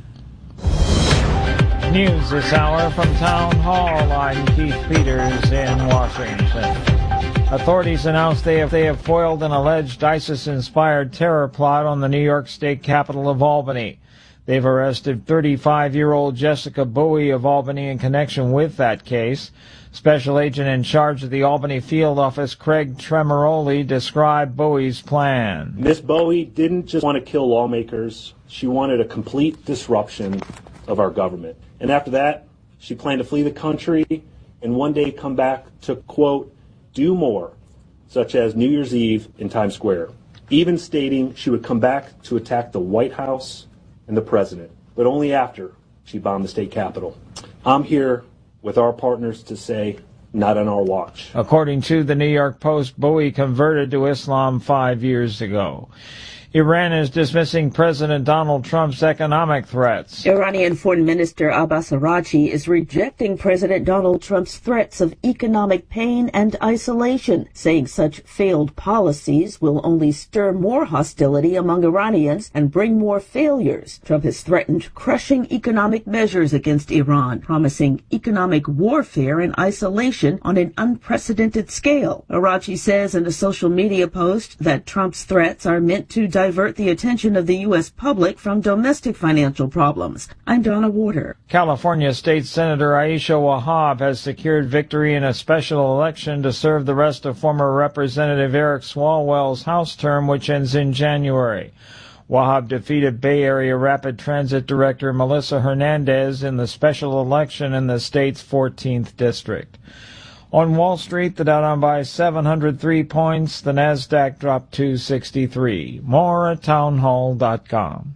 News this hour from Town Hall. I'm Keith Peters in Washington. Authorities announced they have, they have foiled an alleged ISIS-inspired terror plot on the New York State capital of Albany. They've arrested thirty-five-year-old Jessica Bowie of Albany in connection with that case. Special agent in charge of the Albany field office, Craig Tremoroli, described Bowie's plan. Miss Bowie didn't just want to kill lawmakers. She wanted a complete disruption of our government. And after that, she planned to flee the country and one day come back to, quote, do more, such as New Year's Eve in Times Square, even stating she would come back to attack the White House and the president, but only after she bombed the state capitol. I'm here with our partners to say, not on our watch. According to the New York Post, Bowie converted to Islam five years ago. Iran is dismissing President Donald Trump's economic threats. Iranian Foreign Minister Abbas Araghchi is rejecting President Donald Trump's threats of economic pain and isolation, saying such failed policies will only stir more hostility among Iranians and bring more failures. Trump has threatened crushing economic measures against Iran, promising economic warfare and isolation on an unprecedented scale. Araghchi says in a social media post that Trump's threats are meant to divert the attention of the U S public from domestic financial problems. I'm Donna Warder. California State Senator Aisha Wahab has secured victory in a special election to serve the rest of former Representative Eric Swalwell's House term, which ends in January. Wahab defeated Bay Area Rapid Transit Director Melissa Hernandez in the special election in the state's fourteenth district. On Wall Street, the Dow down by seven hundred three points. The Nasdaq dropped two sixty-three. More at townhall dot com.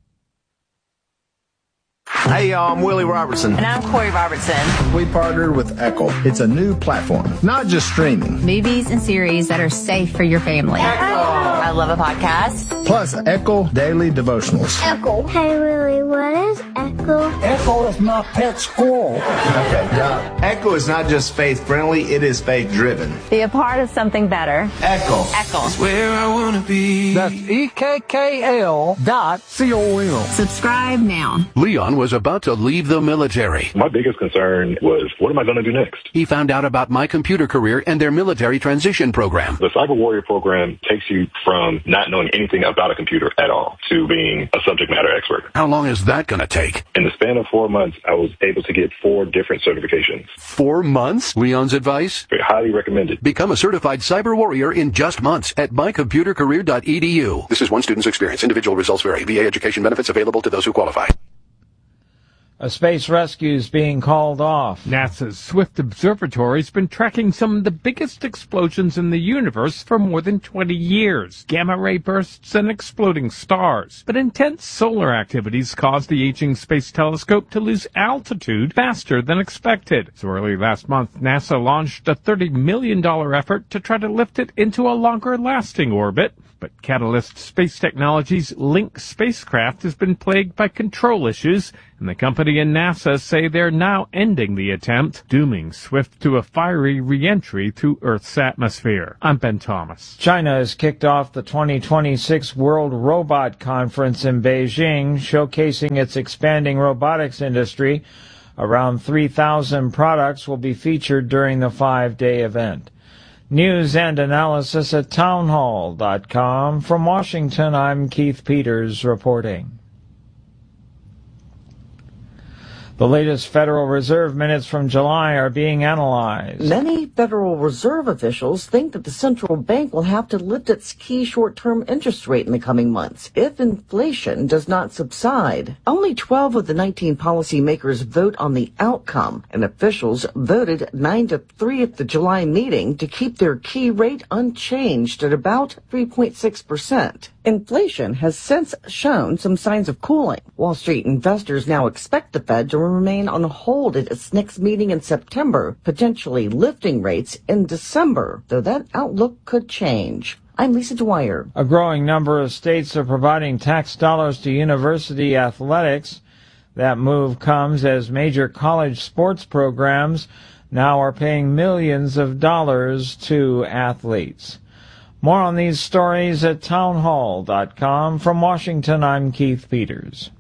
Hey, y'all, I'm Willie Robertson. And I'm Corey Robertson. We partnered with Echo. It's a new platform, not just streaming. Movies and series that are safe for your family. Echo. I love a podcast. Plus, Echo Daily Devotionals. Echo. Hey, Willie, what is Echo? Echo is my pet squirrel. Okay, yeah. Echo is not just faith-friendly, it is faith-driven. Be a part of something better. Echo. Echo. It's where I want to be. That's E K K L dot C O M. Subscribe now. Leon was about to leave the military. My biggest concern was, what am I going to do next? He found out about My Computer Career and their military transition program. The Cyber Warrior program takes you from not knowing anything about a computer at all to being a subject matter expert. How long is that going to take? In the span of four months, I was able to get four different certifications. Four months? Leon's advice? Very highly recommended. Become a certified cyber warrior in just months at my computer career dot e d u. This is one student's experience. Individual results vary. V A education benefits available to those who qualify. A space rescue is being called off. NASA's Swift Observatory has been tracking some of the biggest explosions in the universe for more than twenty years. Gamma-ray bursts and exploding stars. But intense solar activities caused the aging Space Telescope to lose altitude faster than expected. So early last month, NASA launched a thirty million dollars effort to try to lift it into a longer-lasting orbit. But Catalyst Space Technologies' Link spacecraft has been plagued by control issues, and the company and NASA say they're now ending the attempt, dooming Swift to a fiery re-entry through Earth's atmosphere. I'm Ben Thomas. China has kicked off the twenty twenty-six World Robot Conference in Beijing, showcasing its expanding robotics industry. Around three thousand products will be featured during the five-day event. News and analysis at townhall dot com. From Washington, I'm Keith Peters reporting. The latest Federal Reserve minutes from July are being analyzed. Many Federal Reserve officials think that the central bank will have to lift its key short-term interest rate in the coming months if inflation does not subside. Only twelve of the nineteen policymakers vote on the outcome, and officials voted nine to three at the July meeting to keep their key rate unchanged at about three point six percent. Inflation has since shown some signs of cooling. Wall Street investors now expect the Fed to remain on hold at its next meeting in September, potentially lifting rates in December, though that outlook could change. I'm Lisa Dwyer. A growing number of states are providing tax dollars to university athletics. That move comes as major college sports programs now are paying millions of dollars to athletes. More on these stories at townhall dot com. From Washington, I'm Keith Peters.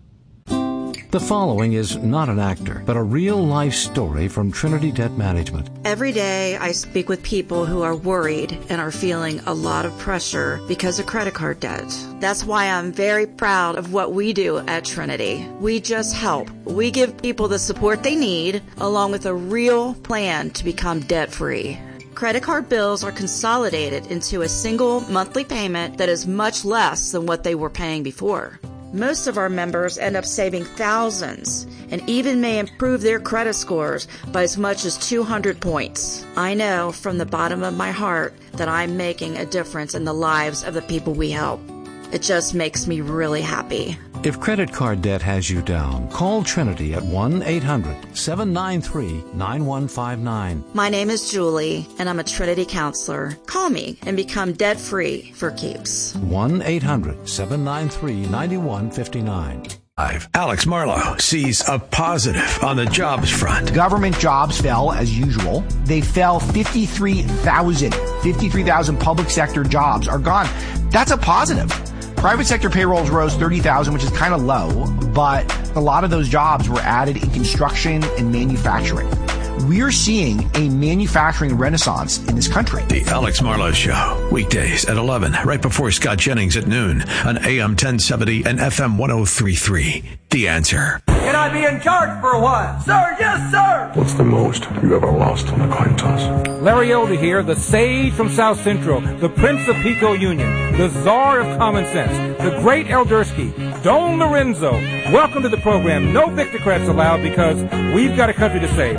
The following is not an actor, but a real-life story from Trinity Debt Management. Every day I speak with people who are worried and are feeling a lot of pressure because of credit card debt. That's why I'm very proud of what we do at Trinity. We just help. We give people the support they need, along with a real plan to become debt-free. Credit card bills are consolidated into a single monthly payment that is much less than what they were paying before. Most of our members end up saving thousands and even may improve their credit scores by as much as two hundred points. I know from the bottom of my heart that I'm making a difference in the lives of the people we help. It just makes me really happy. If credit card debt has you down, call Trinity at one eight hundred seven nine three nine one five nine. My name is Julie, and I'm a Trinity counselor. Call me and become debt-free for keeps. one eight hundred seven nine three nine one five nine. Alex Marlowe sees a positive on the jobs front. Government jobs fell as usual. They fell fifty-three thousand. fifty-three thousand public sector jobs are gone. That's a positive. Private sector payrolls rose thirty thousand, which is kind of low, but a lot of those jobs were added in construction and manufacturing. We're seeing a manufacturing renaissance in this country. The Alex Marlowe Show, weekdays at eleven, right before Scott Jennings at noon on A M ten seventy and F M ten thirty-three. The Answer. Can I be in charge for a while? Sir, yes, sir! What's the most you ever lost on a coin toss? Larry Elder here, the sage from South Central, the Prince of Pico Union, the czar of common sense, the great Eldersky, Don Lorenzo. Welcome to the program. No Victocrats allowed because we've got a country to save.